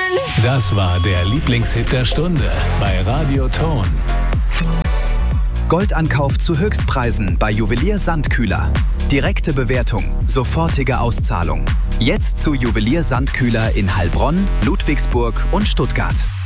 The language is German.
Das war der Lieblingshit der Stunde bei Radio Ton. Goldankauf zu Höchstpreisen bei Juwelier Sandkühler. Direkte Bewertung, sofortige Auszahlung. Jetzt zu Juwelier Sandkühler in Heilbronn, Ludwigsburg und Stuttgart.